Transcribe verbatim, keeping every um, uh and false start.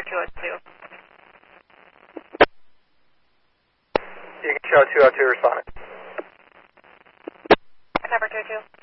two oh two. You can show two oh two responding. Cover two oh two.